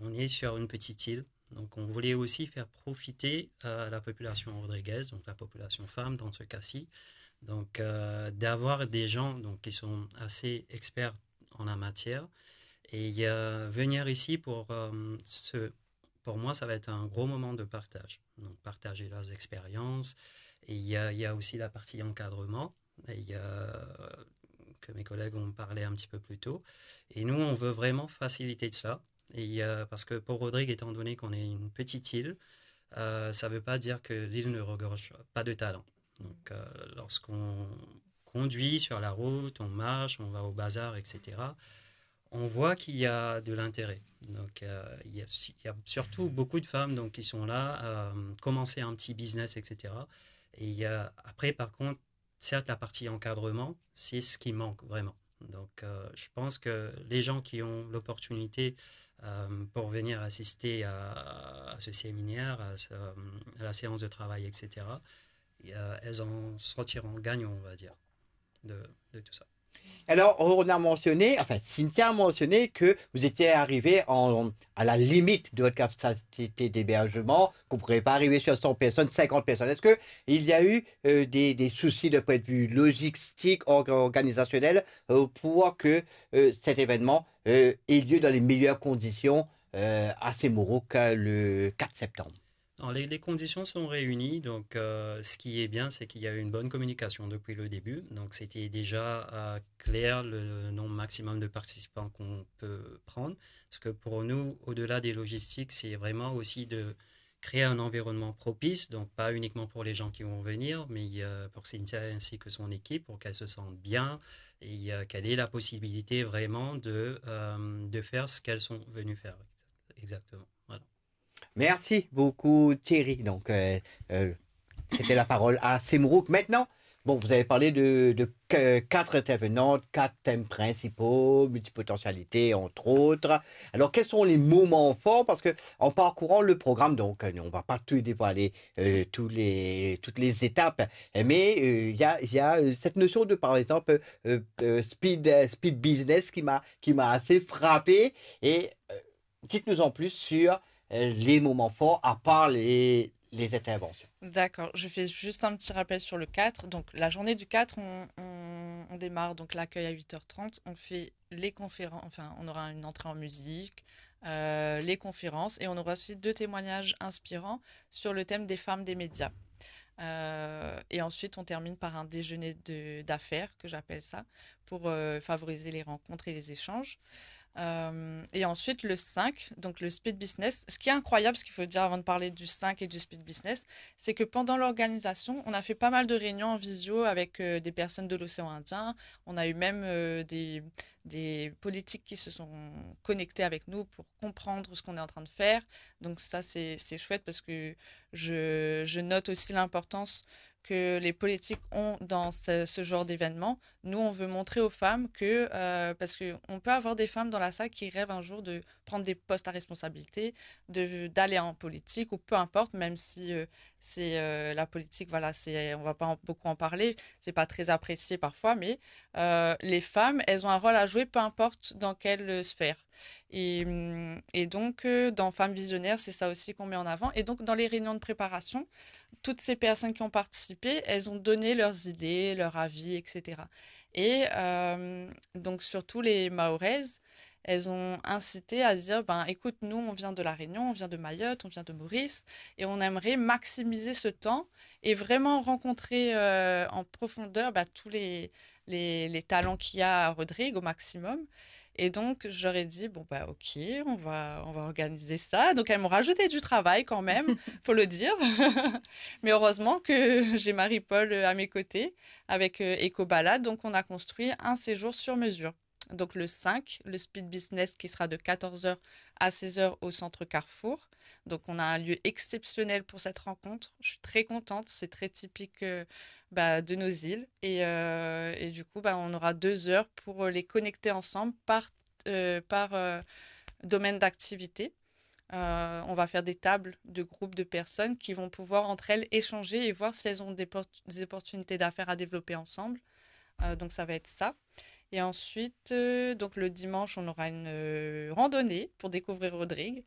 on est sur une petite île. Donc, on voulait aussi faire profiter la population rodriguaise, donc la population femme dans ce cas-ci. Donc, d'avoir des gens donc, qui sont assez experts en la matière et venir ici pour moi, ça va être un gros moment de partage. Donc, partager leurs expériences. Et il y a aussi la partie encadrement. Et que mes collègues ont parlé un petit peu plus tôt. Et nous, on veut vraiment faciliter ça. Et parce que pour Rodrigue, étant donné qu'on est une petite île, ça ne veut pas dire que l'île ne regorge pas de talent. Donc, lorsqu'on conduit sur la route, on marche, on va au bazar, etc., on voit qu'il y a de l'intérêt. Donc, il y a surtout beaucoup de femmes donc, qui sont là à commencer un petit business, etc. Et après, par contre, certes, la partie encadrement, c'est ce qui manque vraiment. Donc, je pense que les gens qui ont l'opportunité pour venir assister à ce séminaire, à la séance de travail, etc., elles en sortiront gagnant, on va dire, de, de tout ça. Alors, on a mentionné, enfin, Cynthia a mentionné que vous étiez arrivé à la limite de votre capacité d'hébergement, que vous ne pourrez pas arriver sur 100 personnes, 50 personnes. Est-ce qu'il y a eu des soucis de point de vue logistique, organisationnel, pour que cet événement ait lieu dans les meilleures conditions à Semourouk le 4 septembre? Alors, les conditions sont réunies, donc ce qui est bien, c'est qu'il y a eu une bonne communication depuis le début. Donc, c'était déjà clair le nombre maximum de participants qu'on peut prendre. Parce que pour nous, au-delà des logistiques, c'est vraiment aussi de créer un environnement propice, donc pas uniquement pour les gens qui vont venir, mais pour Cynthia ainsi que son équipe, pour qu'elle se sente bien et qu'elle ait la possibilité vraiment de faire ce qu'elles sont venues faire. Exactement. Voilà. Merci beaucoup Thierry. Donc, c'était la parole à Semrouk. Maintenant, bon, vous avez parlé de quatre intervenantes, quatre thèmes principaux, multipotentialité entre autres. Alors, quels sont les moments forts? Parce que en parcourant le programme, donc, on va pas tout dévoiler, toutes les étapes, mais il y a cette notion de, par exemple, speed business qui m'a assez frappé. Et dites-nous en plus sur les moments forts, à part les interventions. D'accord, je fais juste un petit rappel sur le 4. Donc, la journée du 4, on démarre donc l'accueil à 8h30. On fait les conférences, enfin, on aura une entrée en musique, les conférences, et on aura aussi deux témoignages inspirants sur le thème des femmes des médias. Et ensuite, on termine par un déjeuner d'affaires, que j'appelle ça, pour favoriser les rencontres et les échanges. Et ensuite, le 5, donc le speed business. Ce qui est incroyable, ce qu'il faut dire avant de parler du 5 et du speed business, c'est que pendant l'organisation, on a fait pas mal de réunions en visio avec des personnes de l'océan Indien. On a eu même des politiques qui se sont connectés avec nous pour comprendre ce qu'on est en train de faire. Donc ça, c'est chouette parce que je note aussi l'importance que les politiques ont dans ce genre d'événement. Nous, on veut montrer aux femmes que, parce qu'on peut avoir des femmes dans la salle qui rêvent un jour de prendre des postes à responsabilité, d'aller en politique ou peu importe, même si c'est la politique, voilà, on va pas beaucoup en parler, c'est pas très apprécié parfois, mais les femmes, elles ont un rôle à jouer, peu importe dans quelle sphère. Et donc, dans Femmes Visionnaires, c'est ça aussi qu'on met en avant. Et donc, dans les réunions de préparation, toutes ces personnes qui ont participé, elles ont donné leurs idées, leurs avis, etc. Et donc, surtout les Mahoraises, elles ont incité à dire, ben, écoute, nous, on vient de La Réunion, on vient de Mayotte, on vient de Maurice, et on aimerait maximiser ce temps et vraiment rencontrer en profondeur tous les talents qu'il y a à Rodrigue au maximum. Et donc, j'aurais dit, bon, bah, ok, on va organiser ça. Donc, elles m'ont rajouté du travail quand même, faut le dire. Mais heureusement que j'ai Marie-Paul à mes côtés avec Ecobalade. Donc, on a construit un séjour sur mesure. Donc, le 5, le speed business qui sera de 14h à 16h au centre Carrefour. Donc, on a un lieu exceptionnel pour cette rencontre. Je suis très contente. C'est très typique de nos îles. Et du coup, on aura 2 heures pour les connecter ensemble par domaine d'activité. On va faire des tables de groupes de personnes qui vont pouvoir entre elles échanger et voir si elles ont des opportunités d'affaires à développer ensemble. Donc ça va être ça. Et ensuite, donc le dimanche, on aura une randonnée pour découvrir Rodrigue.